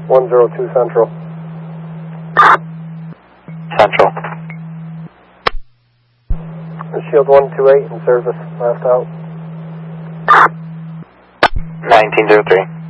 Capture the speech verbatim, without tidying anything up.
one zero two Central. Central. Shield one two eight in service, last out. nineteen zero three.